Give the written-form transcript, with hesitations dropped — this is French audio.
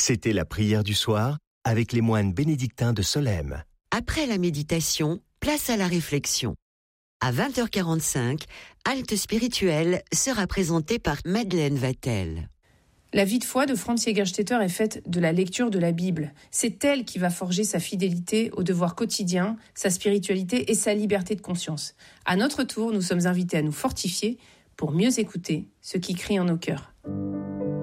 C'était la prière du soir avec les moines bénédictins de Solesmes. Après la méditation, place à la réflexion. À 20h45, Halte spirituelle sera présentée par Madeleine Vatel. La vie de foi de Franz Jägerstätter est faite de la lecture de la Bible. C'est elle qui va forger sa fidélité au devoir quotidien, sa spiritualité et sa liberté de conscience. À notre tour, nous sommes invités à nous fortifier pour mieux écouter ce qui crie en nos cœurs.